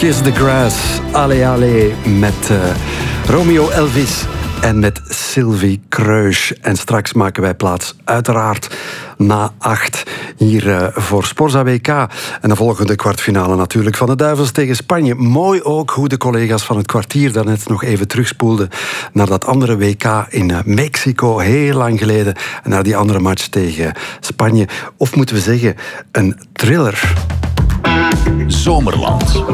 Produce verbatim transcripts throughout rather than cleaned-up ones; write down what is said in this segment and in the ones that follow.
Kiss the Grass, Ale Ale, met uh, Romeo Elvis en met Sylvie Kreusch. En straks maken wij plaats, uiteraard, na acht hier uh, voor Sporza W K. En de volgende kwartfinale natuurlijk van de Duivels tegen Spanje. Mooi ook hoe de collega's van het kwartier daarnet nog even terugspoelden naar dat andere W K in uh, Mexico, heel lang geleden. En naar die andere match tegen Spanje. Of moeten we zeggen, een thriller. Zomerland.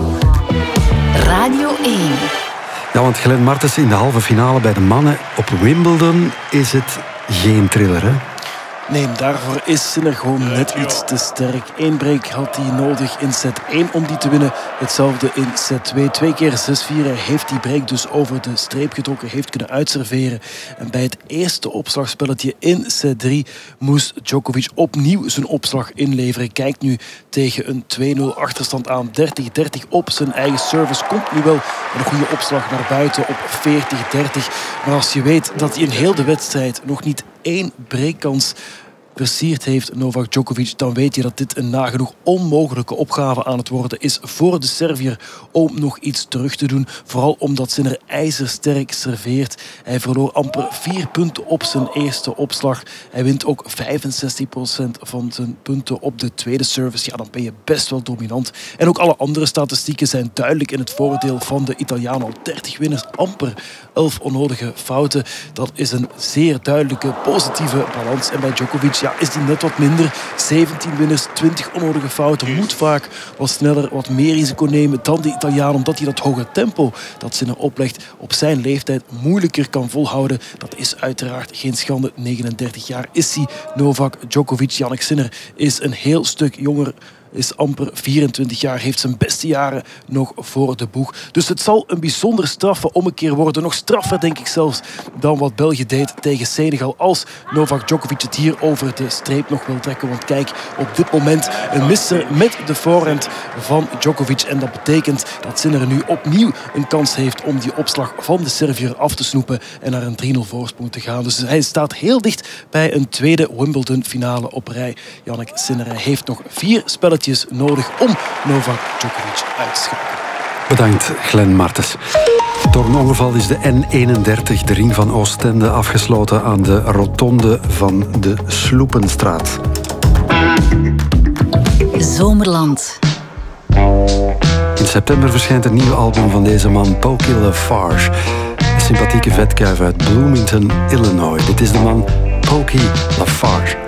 Radio één. Ja, want Glenn Martens in de halve finale bij de mannen op Wimbledon is het geen thriller, hè? Nee, daarvoor is Sinner gewoon net iets te sterk. Eén break had hij nodig in set één om die te winnen. Hetzelfde in set twee. Twee keer zes vier. Hij heeft die break dus over de streep getrokken, heeft kunnen uitserveren. En bij het eerste opslagspelletje in set drie moest Djokovic opnieuw zijn opslag inleveren. Kijkt nu tegen een twee nul achterstand aan. dertig dertig op zijn eigen service. Komt nu wel met een goede opslag naar buiten op veertig dertig. Maar als je weet dat hij in heel de wedstrijd nog niet één breakkans versierd heeft, Novak Djokovic, dan weet je dat dit een nagenoeg onmogelijke opgave aan het worden is voor de Serviër om nog iets terug te doen. Vooral omdat Sinner ijzersterk serveert. Hij verloor amper vier punten op zijn eerste opslag. Hij wint ook vijfenzestig procent van zijn punten op de tweede service. Ja, dan ben je best wel dominant. En ook alle andere statistieken zijn duidelijk in het voordeel van de Italiaan. Al dertig winners, amper elf onnodige fouten. Dat is een zeer duidelijke positieve balans. En bij Djokovic, ja, is die net wat minder. zeventien winners, twintig onnodige fouten. Moet vaak wat sneller, wat meer risico nemen dan de Italiaan, omdat hij dat hoge tempo dat Sinner oplegt op zijn leeftijd moeilijker kan volhouden. Dat is uiteraard geen schande. negenendertig jaar is hij. Novak Djokovic. Jannik Sinner is een heel stuk jonger. Is amper vierentwintig jaar, heeft zijn beste jaren nog voor de boeg. Dus het zal een bijzonder straffe ommekeer worden. Nog straffer, denk ik zelfs, dan wat België deed tegen Senegal. Als Novak Djokovic het hier over de streep nog wil trekken. Want kijk, op dit moment een misser met de voorhand van Djokovic. En dat betekent dat Sinner nu opnieuw een kans heeft om die opslag van de Serviër af te snoepen en naar een drie nul voorsprong te gaan. Dus hij staat heel dicht bij een tweede Wimbledon-finale op rij. Jannik Sinner heeft nog vier spelletjes nodig om Novak Djokovic uit te schakelen. Bedankt, Glenn Martens. Door een ongeval is de N eenendertig, de ring van Oostende, afgesloten aan de rotonde van de Sloepenstraat. Zomerland. In september verschijnt een nieuw album van deze man, Pokey LaFarge. Een sympathieke vetkuif uit Bloomington, Illinois. Dit is de man Pokey LaFarge.